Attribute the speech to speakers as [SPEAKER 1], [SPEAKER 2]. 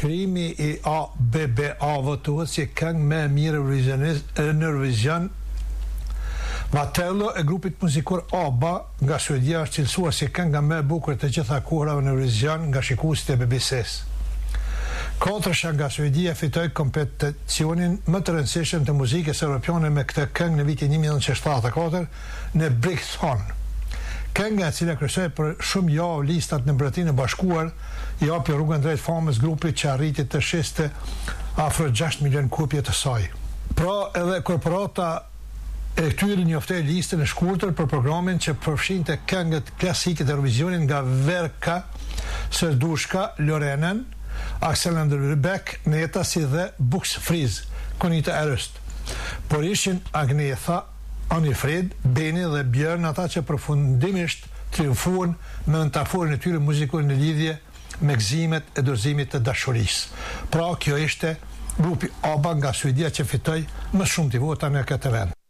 [SPEAKER 1] Krijimi I ABBA votohet si këngë më e mirë në Eurovision. Vatello e grupit muzikor ABBA nga Suedia është cilësuar si kënga më e bukur të gjitha kohërave në Eurovision nga shikuesit e BBC-s. Katërsha nga Suedia fitoi kompeticionin më të rëndësishëm të muzikës europiane me këtë këngë në vitin 1974 në Brighton. Kënga e cila kryesoi për shumë javë listat në Mbretërinë e Bashkuar I japi rrugën drejt famës grupit që arriti të shiste afro 6 milion kopje të saj. Pra edhe korporata e këtyre njoftoi listën e shkurtër për programin që përfshinte këngët klasike të Eurovisionit nga Verka, Sërdushka, Lorenen, Axel Rybak, Neta si dhe Bux Friz, Konita Erøst. Por ishin Agnetha, Anifred, Beni dhe Bjørn ata që përfundimisht triumfuan me metaforën e tyre muzikore në lidhje me gëzimet e dorëzimit të dashurisë. Pra kjo ishte grupi ABBA nga Suedia që fitoi më shumë të vota në këtë vend.